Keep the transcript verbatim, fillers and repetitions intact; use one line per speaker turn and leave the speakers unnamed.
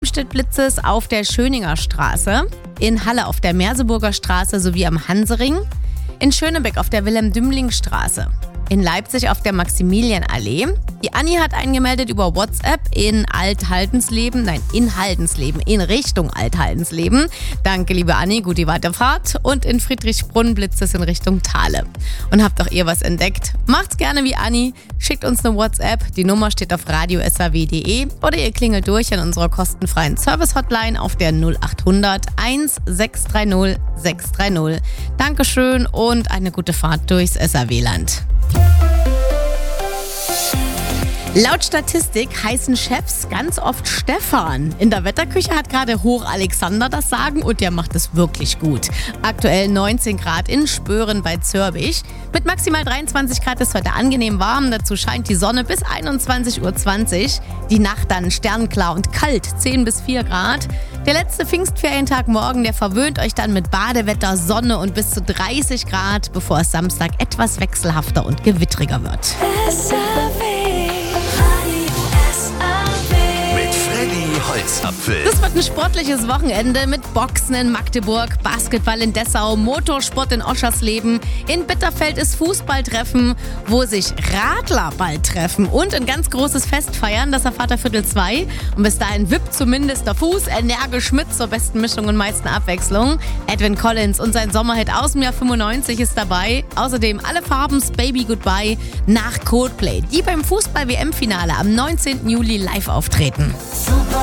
steht Blitzes auf der Schöninger Straße, in Halle auf der Merseburger Straße sowie am Hansering, in Schönebeck auf der Wilhelm-Dümling-Straße, in Leipzig auf der Maximilianallee. Die Anni hat eingemeldet über WhatsApp in Alt-Haldensleben, nein, in Haldensleben, in Richtung Alt-Haldensleben. Danke, liebe Anni, gute Weiterfahrt. Und in Friedrichsbrunn blitzt es in Richtung Thale. Und habt auch ihr was entdeckt? Macht's gerne wie Anni, schickt uns eine WhatsApp, die Nummer steht auf radio punkt s a w punkt d e oder ihr klingelt durch an unserer kostenfreien Service-Hotline auf der null acht hundert eins sechs drei null sechs drei null. Dankeschön und eine gute Fahrt durchs S A W-Land. Laut Statistik heißen Chefs ganz oft Stefan. In der Wetterküche hat gerade Hoch Alexander das Sagen und der macht es wirklich gut. Aktuell neunzehn Grad in Spören bei Zörbich. Mit maximal dreiundzwanzig Grad ist heute angenehm warm. Dazu scheint die Sonne bis einundzwanzig Uhr zwanzig. Die Nacht dann sternklar und kalt, zehn bis vier Grad. Der letzte Pfingstferientag morgen, der verwöhnt euch dann mit Badewetter, Sonne und bis zu dreißig Grad, bevor es Samstag etwas wechselhafter und gewittriger wird.
Holzapfel.
Das wird ein sportliches Wochenende mit Boxen in Magdeburg, Basketball in Dessau, Motorsport in Oschersleben. In Bitterfeld ist Fußballtreffen, wo sich Radler bald treffen und ein ganz großes Fest feiern. Das erfahrt ihr Viertel zwei. Und bis dahin wippt zumindest der Fuß energisch mit zur besten Mischung und meisten Abwechslung. Edwin Collins und sein Sommerhit aus dem Jahr fünfundneunzig ist dabei. Außerdem alle Farbens Baby Goodbye nach Coldplay, die beim Fußball-W M-Finale am neunzehnten Juli live auftreten.